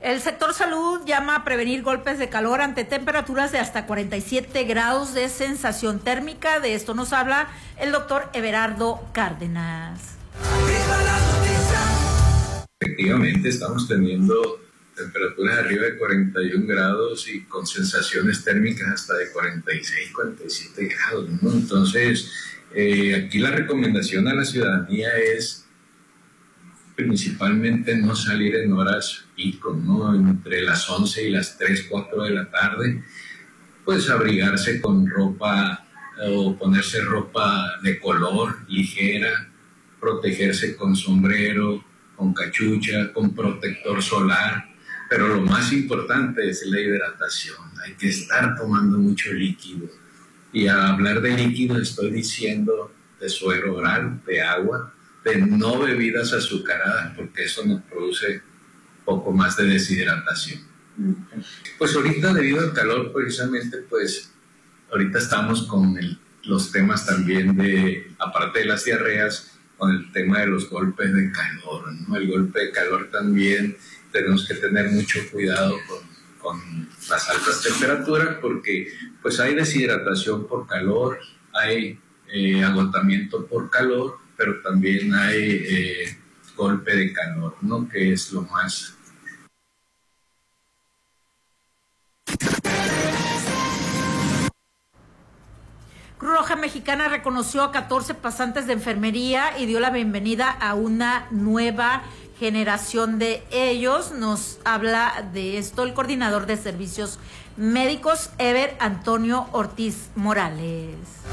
El sector salud llama a prevenir golpes de calor ante temperaturas de hasta 47 grados de sensación térmica. De esto nos habla el doctor Everardo Cárdenas. Efectivamente, estamos teniendo temperaturas arriba de 41 grados y con sensaciones térmicas hasta de 46, 47 grados, ¿no? Entonces, aquí la recomendación a la ciudadanía es principalmente no salir en horas pico, ¿no? Entre las 11 y las 3, 4 de la tarde, pues abrigarse con ropa o ponerse ropa de color ligera, protegerse con sombrero, con cachucha, con protector solar, pero lo más importante es la hidratación. Hay que estar tomando mucho líquido. Y al hablar de líquido estoy diciendo de suero oral, de agua, de no bebidas azucaradas, porque eso nos produce poco más de deshidratación. Pues ahorita, debido al calor, precisamente, pues ahorita estamos con los temas también de, aparte de las diarreas, con el tema de los golpes de calor, ¿no? El golpe de calor también tenemos que tener mucho cuidado con las altas temperaturas, porque pues hay deshidratación por calor, hay agotamiento por calor, pero también hay golpe de calor, ¿no? Que es lo más. Cruz Roja Mexicana reconoció a 14 pasantes de enfermería y dio la bienvenida a una nueva generación de ellos. Nos habla de esto el coordinador de servicios médicos, Ever Antonio Ortiz Morales.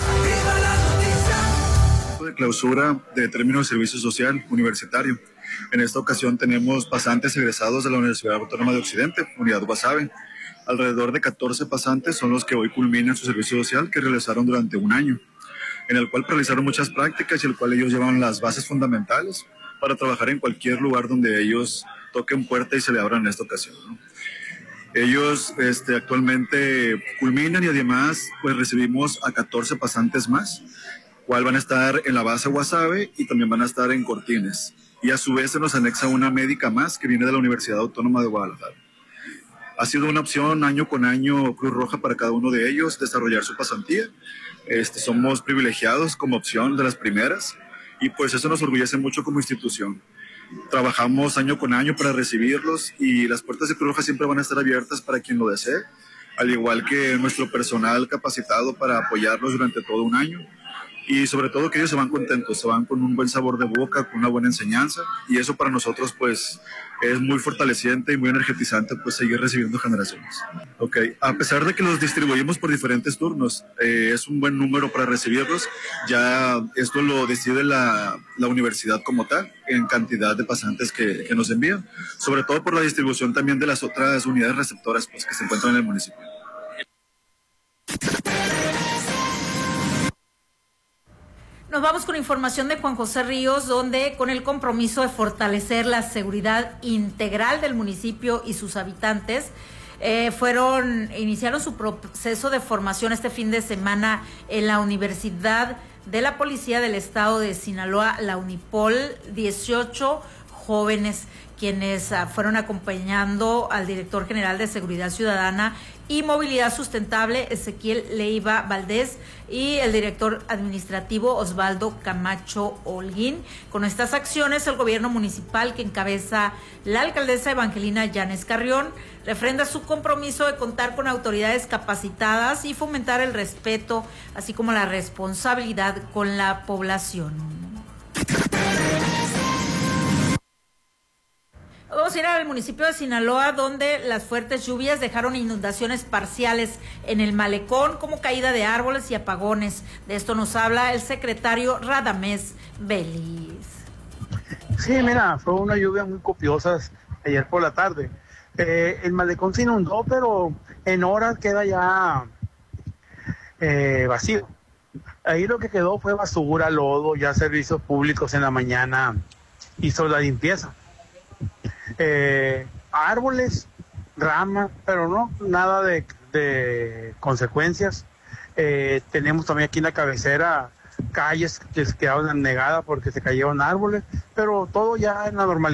De clausura de término de servicio social universitario. En esta ocasión tenemos pasantes egresados de la Universidad Autónoma de Occidente, Unidad Guasave. Alrededor de 14 pasantes son los que hoy culminan su servicio social, que realizaron durante un año, en el cual realizaron muchas prácticas y el cual ellos llevan las bases fundamentales para trabajar en cualquier lugar donde ellos toquen puerta y se le abran en esta ocasión, ¿no? Ellos actualmente culminan y además pues recibimos a 14 pasantes más, cual van a estar en la base Guasave y también van a estar en Cortines. Y a su vez se nos anexa una médica más que viene de la Universidad Autónoma de Guadalajara. Ha sido una opción año con año Cruz Roja para cada uno de ellos desarrollar su pasantía. Somos privilegiados como opción de las primeras y pues eso nos orgullece mucho como institución. Trabajamos año con año para recibirlos y las puertas de Cruz Roja siempre van a estar abiertas para quien lo desee, al igual que nuestro personal capacitado para apoyarlos durante todo un año. Y sobre todo que ellos se van contentos, se van con un buen sabor de boca, con una buena enseñanza, y eso para nosotros pues es muy fortaleciente y muy energetizante pues seguir recibiendo generaciones. A pesar de que los distribuimos por diferentes turnos, es un buen número para recibirlos. Ya esto lo decide la universidad como tal, en cantidad de pasantes que nos envían, sobre todo por la distribución también de las otras unidades receptoras pues que se encuentran en el municipio. Nos vamos con información de Juan José Ríos, donde con el compromiso de fortalecer la seguridad integral del municipio y sus habitantes, iniciaron su proceso de formación este fin de semana en la Universidad de la Policía del Estado de Sinaloa, la Unipol. 18 jóvenes quienes fueron acompañando al director general de Seguridad Ciudadana y Movilidad Sustentable, Ezequiel Leiva Valdés, y el director administrativo Osvaldo Camacho Holguín. Con estas acciones, el gobierno municipal que encabeza la alcaldesa Evangelina Llanes Carrión refrenda su compromiso de contar con autoridades capacitadas y fomentar el respeto, así como la responsabilidad con la población. Vamos a ir al municipio de Sinaloa, donde las fuertes lluvias dejaron inundaciones parciales en el malecón, como caída de árboles y apagones. De esto nos habla el secretario Radamés Vélez. Sí, mira, fue una lluvia muy copiosa ayer por la tarde. El malecón se inundó, pero en horas queda ya vacío. Ahí lo que quedó fue basura, lodo, ya servicios públicos en la mañana hizo la limpieza. Árboles, ramas, pero no, nada de consecuencias. Tenemos también aquí en la cabecera calles que quedaron negadas porque se cayeron árboles, pero todo ya en la normalidad.